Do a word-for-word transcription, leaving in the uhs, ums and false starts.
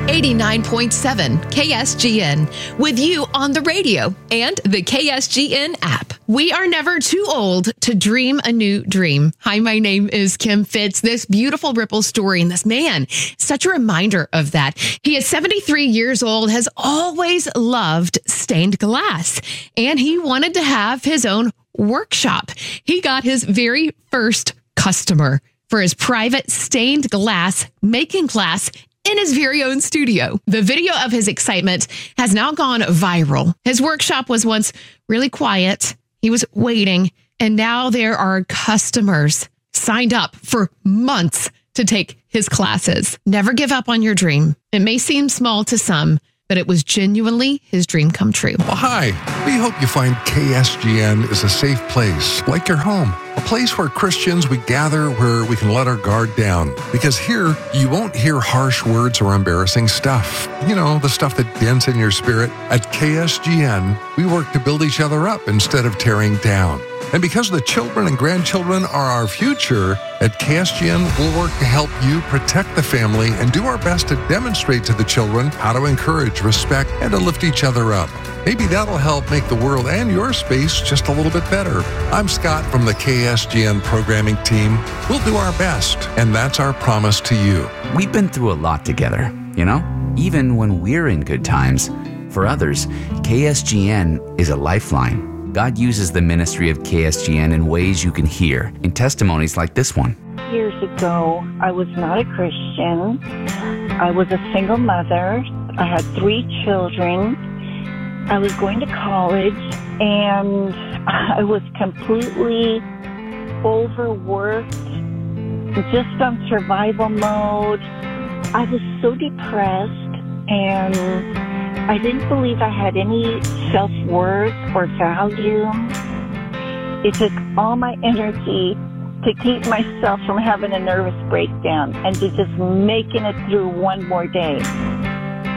eighty-nine point seven K S G N, with you on the radio and the K S G N app. We are never too old to dream a new dream. Hi, my name is Kim Fitz. This beautiful Ripple story, and this man, such a reminder of that. He is seventy-three years old, has always loved stained glass, and he wanted to have his own workshop. He got his very first customer for his private stained glass making class in his very own studio. The video of his excitement has now gone viral. His workshop was once really quiet. He was waiting, and now there are customers signed up for months to take his classes. Never give up on your dream. It may seem small to some, but it was genuinely his dream come true. Well, hi. We hope you find K S G N is a safe place, like your home. A place where Christians, we gather where we can let our guard down. Because here, you won't hear harsh words or embarrassing stuff. You know, the stuff that dents in your spirit. At K S G N, we work to build each other up instead of tearing down. And because the children and grandchildren are our future, at K S G N, we'll work to help you protect the family and do our best to demonstrate to the children how to encourage, respect, and to lift each other up. Maybe that'll help make the world and your space just a little bit better. I'm Scott from the K S G N programming team. We'll do our best, and that's our promise to you. We've been through a lot together, you know? Even when we're in good times. For others, K S G N is a lifeline. God uses the ministry of K S G N in ways you can hear in testimonies like this one. Years ago, I was not a Christian. I was a single mother. I had three children. I was going to college, and I was completely overworked, just on survival mode. I was so depressed, and I didn't believe I had any self-worth or value. It took all my energy to keep myself from having a nervous breakdown and to just making it through one more day.